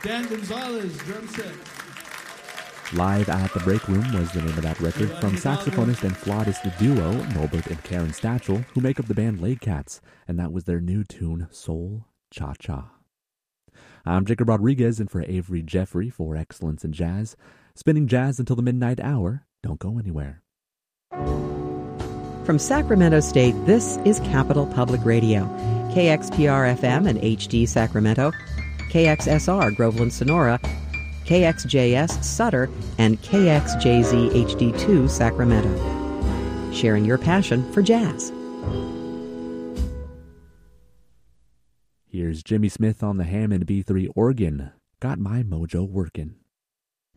Dan Gonzalez, drum set. Live at the Break Room was the name of that record from saxophonist and flautist duo Norbert and Karen Stachel, who make up the band Lake Cats, and that was their new tune, Soul Cha-Cha. I'm Jacob Rodriguez, in for Avery Jeffrey for Excellence in Jazz. Spinning jazz until the midnight hour. Don't go anywhere. From Sacramento State, this is Capital Public Radio. KXPR-FM and HD Sacramento, KXSR Groveland Sonora, KXJS Sutter, and KXJZ HD2 Sacramento. Sharing your passion for jazz. Here's Jimmy Smith on the Hammond B3 organ. Got my mojo working.